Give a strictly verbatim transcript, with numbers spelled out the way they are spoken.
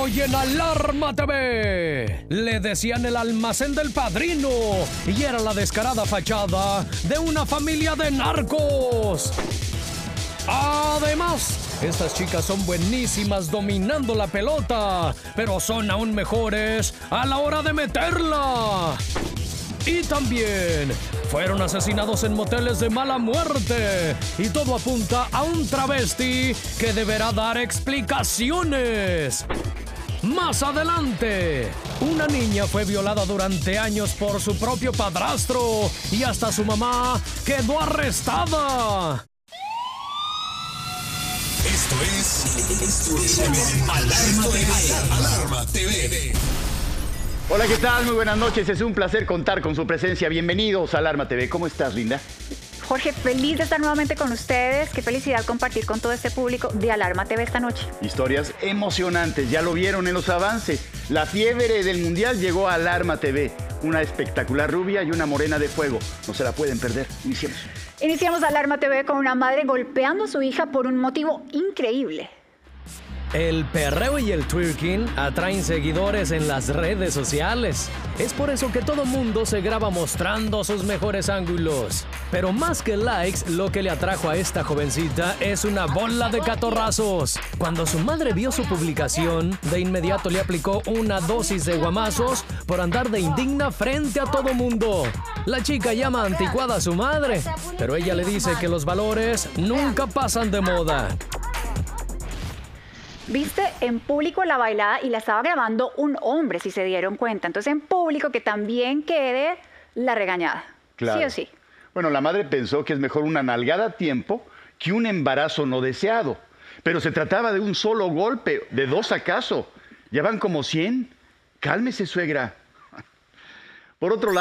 Hoy en Alarma T V le decían el almacén del padrino y era la descarada fachada de una familia de narcos. Además, estas chicas son buenísimas dominando la pelota, pero son aún mejores a la hora de meterla. Y también fueron asesinados en moteles de mala muerte. Y todo apunta a un travesti que deberá dar explicaciones. Más adelante, una niña fue violada durante años por su propio padrastro y hasta su mamá quedó arrestada. Esto es, esto es Alarma T V. Alarma T V. Hola, ¿qué tal? Muy buenas noches. Es un placer contar con su presencia. Bienvenidos a Alarma T V. ¿Cómo estás, Linda? Jorge, feliz de estar nuevamente con ustedes. Qué felicidad compartir con todo este público de Alarma T V esta noche. Historias emocionantes. Ya lo vieron en los avances. La fiebre del Mundial llegó a Alarma T V. Una espectacular rubia y una morena de fuego. No se la pueden perder. Iniciemos. Iniciamos Alarma T V con una madre golpeando a su hija por un motivo increíble. El perreo y el twerking atraen seguidores en las redes sociales. Es por eso que todo mundo se graba mostrando sus mejores ángulos. Pero más que likes, lo que le atrajo a esta jovencita es una bola de catorrazos. Cuando su madre vio su publicación, de inmediato le aplicó una dosis de guamazos por andar de indigna frente a todo mundo. La chica llama anticuada a su madre, pero ella le dice que los valores nunca pasan de moda. Viste en público la bailada y la estaba grabando un hombre, si se dieron cuenta. Entonces en público que también quede la regañada. Claro. Sí o sí. Bueno, la madre pensó que es mejor una nalgada a tiempo que un embarazo no deseado. Pero se trataba de un solo golpe, de dos acaso. Ya van como cien. Cálmese, suegra. Por otro lado,